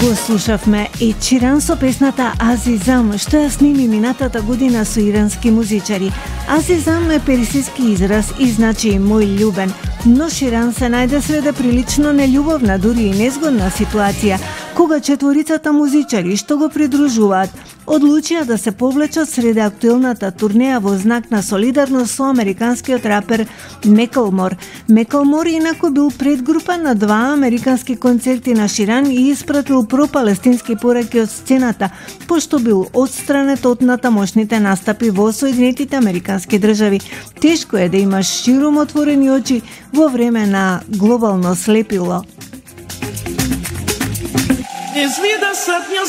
Го слушавме Ед Ширан со песната Азизам, што ја сними минатата година со ирански музичари. Азизам е персиски израз и значи мој љубен, но Ширан се најде среде прилично нељубовна, дури и незгодна ситуација, кога четворицата музичари што го придружуваат одлучија да се повлечат среде актуелната турнеја во знак на солидарност со американскиот рапер Меклмор. Меклмор инаку бил предгрупа на 2 американски концерти на Ширан и испратил пропалестински пораки од сцената, пошто бил отстранет од натамошните настапи во Соединетите Американски држави. Тешко е да имаш широм отворени очи во време на глобално слепило.